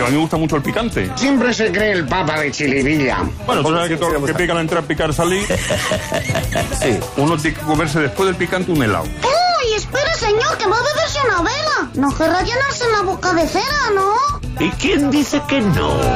a mí me gusta mucho el picante. Siempre se cree el papa de Chilivilla. Bueno, tú sabes que todo lo que pica al entrar, picar salir. Sí. Uno tiene que comerse después del picante un helado. ¡Uy, espere, señor, que va a beberse una vela! No querrá llenarse la boca de cera, ¿no? ¿Y quién dice que no?